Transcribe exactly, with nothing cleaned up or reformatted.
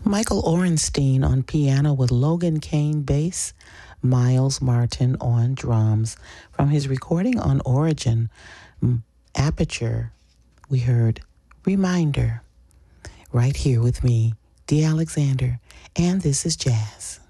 Michael Orenstein on piano with Logan Kane bass, Miles Martin on drums. From his recording on Origin, mm, Aperture, we heard Reminder. Right here with me, Dee Alexander, and this is Jazz.